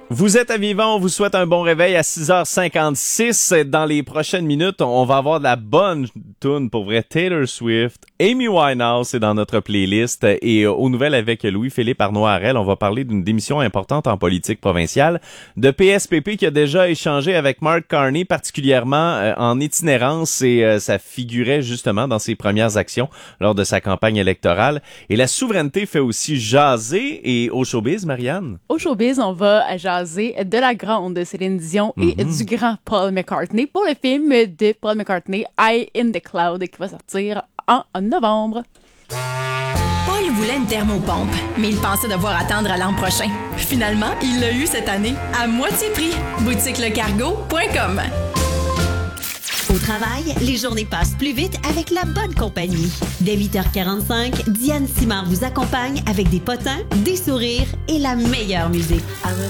Vous êtes à Vivant, on vous souhaite un bon réveil à 6h56. Dans les prochaines minutes, on va avoir de la bonne tune pour vrai. Taylor Swift, Amy Winehouse, c'est dans notre playlist. Et aux nouvelles avec Louis-Philippe Arnaud-Harel, on va parler d'une démission importante en politique provinciale de PSPP qui a déjà échangé avec Mark Carney, particulièrement en itinérance, et ça figurait justement dans ses premières actions lors de sa campagne électorale. Et la souveraineté fait aussi jaser. Et au showbiz, Marianne? Au showbiz, on va jaser de la grande Céline Dion et du grand Paul McCartney pour le film de Paul McCartney, Eye in the Cloud, qui va sortir en novembre. Paul voulait une thermopompe, mais il pensait devoir attendre à l'an prochain. Finalement, il l'a eu cette année, à moitié prix. boutiquelecargo.com. Au travail, les journées passent plus vite avec la bonne compagnie. Dès 8h45, Diane Simard vous accompagne avec des potins, des sourires et la meilleure musique.